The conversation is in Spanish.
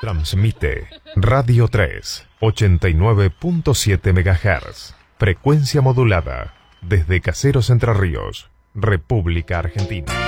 Transmite Radio 3, 89.7 MHz. Frecuencia modulada. Desde Caseros, Entre Ríos, República Argentina.